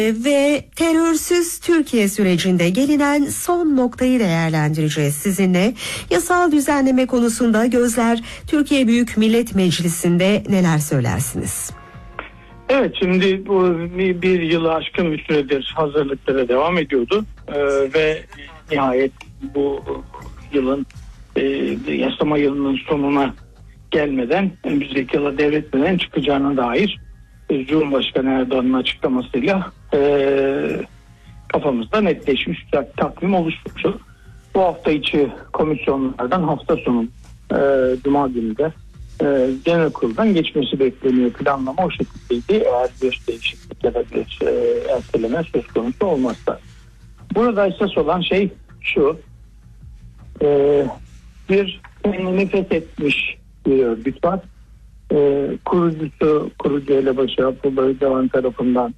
Ve terörsüz Türkiye sürecinde gelinen son noktayı değerlendireceğiz sizinle. Yasal düzenleme konusunda gözler Türkiye Büyük Millet Meclisi'nde, neler söylersiniz? Evet, şimdi bu bir yılı aşkın bir süredir hazırlıklara devam ediyordu ve nihayet bu yılın yasama yılının sonuna gelmeden, önümüzdeki yıla devretmeden çıkacağına dair Cumhurbaşkanı Erdoğan'ın açıklamasıyla kafamızda netleşmiş bir takvim oluşmuştu. Bu hafta içi komisyonlardan hafta sonu Cuma günü de genel kuruldan geçmesi bekleniyor. Planlama o şekildeydi. Eğer bir değişiklik ya da bir erteleme söz konusu olmazsa. Burada esas olan şey şu: bir kendini feshetmiş bir örgüt var. Kurucu elebaşı Abdullah Öcalan tarafından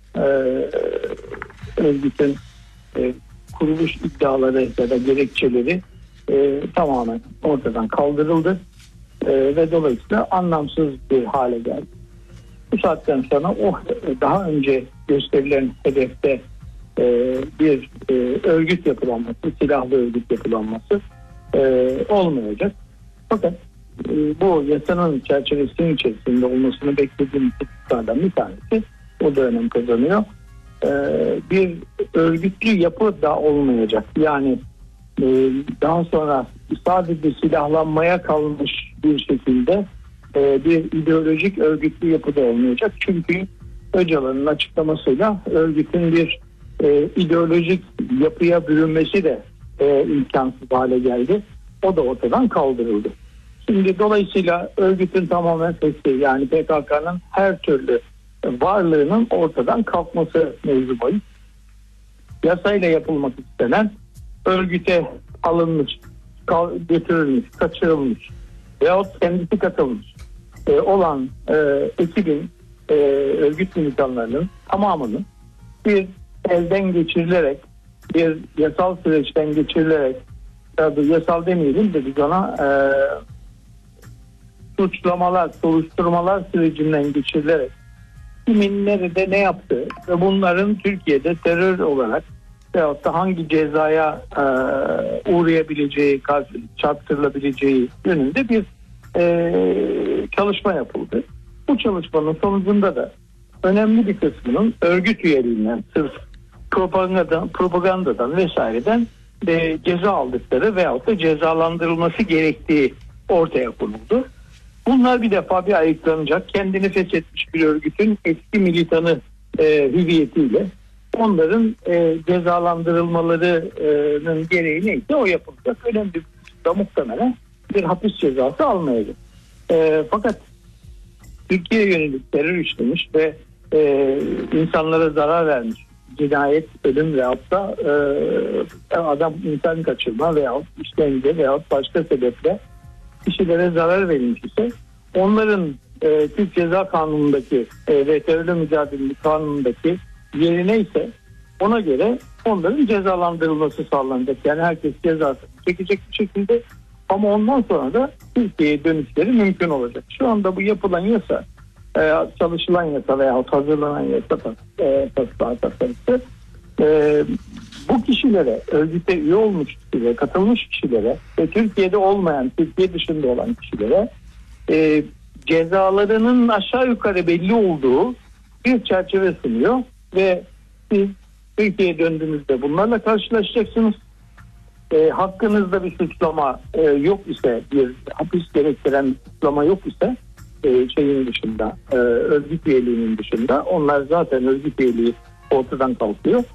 örgütün kuruluş iddiaları ya da gerekçeleri tamamen ortadan kaldırıldı ve dolayısıyla anlamsız bir hale geldi. Bu saatten sonra daha önce gösterilen hedefte bir örgüt yapılanması, silahlı örgüt yapılanması olmayacak. Fakat bu yasanın çerçevesinin içerisinde olmasını beklediğim hususlardan bir tanesi, o da önem kazanıyor. Bir örgütlü yapı da olmayacak. Yani daha sonra sadece silahlanmaya kalmış bir şekilde bir ideolojik örgütlü yapı da olmayacak. Çünkü Öcalan'ın açıklamasıyla örgütün bir ideolojik yapıya bürünmesi de imkansız hale geldi. O da ortadan kaldırıldı. Şimdi dolayısıyla örgütün tamamen feshi, yani PKK'nın her türlü varlığının ortadan kalkması mevzu bahis. Yasayla yapılmak istenen, örgüte alınmış, götürülmüş, kaçırılmış veyahut kendisi katılmış olan ekibin, örgüt militanlarının tamamını bir elden geçirilerek, bir yasal süreçten geçirilerek, yasal demeyelim de biz ona suçlamalar, soruşturmalar sürecinden geçirilerek kimin nerede ne yaptığı ve bunların Türkiye'de terör olarak veyahut da hangi cezaya uğrayabileceği, çarptırılabileceği yönünde bir çalışma yapıldı. Bu çalışmanın sonucunda da önemli bir kısmının örgüt üyeliğinden, sırf propagandadan vesaireden ceza aldıkları veyahut da cezalandırılması gerektiği ortaya konuldu. Bunlar bir defa bir ayıklanacak. Kendini feshetmiş bir örgütün eski militanı hüviyetiyle onların cezalandırılmalarının gereği neyse o yapılacak. Önemli bir kısımda muhtemelen bir hapis cezası almayacak. Fakat Türkiye'ye yönelik terör işlemiş ve insanlara zarar vermiş, cinayet, ölüm veyahut da adam insan kaçırma veyahut işkence veyahut başka sebeple kişilere zarar verilmiş ise onların Türk Ceza Kanunu'ndaki ve terörle mücadele kanunundaki yerine ise ona göre onların cezalandırılması sağlanacak. Yani herkes cezasını çekecek bir şekilde, ama ondan sonra da Türkiye'ye dönüşleri mümkün olacak. Şu anda bu yapılan yasa, çalışılan yasa veya hazırlanan yasa tasarısı bu kişilere, örgüte üye olmuş kişilere, katılmış kişilere ve Türkiye'de olmayan, Türkiye dışında olan kişilere cezalarının aşağı yukarı belli olduğu bir çerçeve sunuyor ve siz Türkiye'ye döndüğünüzde bunlarla karşılaşacaksınız. Hakkınızda bir suçlama yok ise, bir hapis gerektiren bir suçlama yok ise şeyin dışında, örgüt üyeliğinin dışında, onlar zaten örgüt üyeliği ortadan kalkıyor.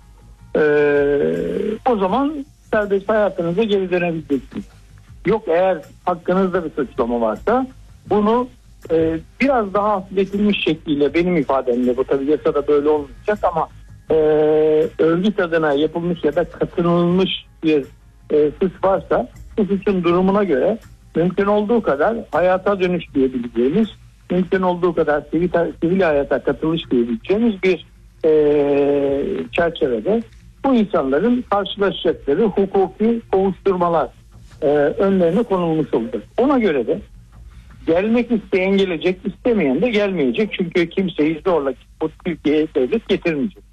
O zaman serbest hayatınıza geri dönebileceksiniz. Yok, eğer hakkınızda bir suçlama varsa bunu biraz daha hafifletilmiş şekliyle, benim ifademle, bu tabii yasada böyle olmayacak ama örgüt adına yapılmış ya da katılılmış bir suç varsa bu suçun durumuna göre mümkün olduğu kadar hayata dönüş diyebileceğimiz, mümkün olduğu kadar sivil hayata katılış diyebileceğimiz bir çerçevede bu insanların karşılaşacakları hukuki kovuşturmalar önlerine konulmuş olacak. Ona göre de gelmek isteyen gelecek, istemeyen de gelmeyecek. Çünkü kimseyi zorla bu Türkiye'ye devlet getirmeyecek.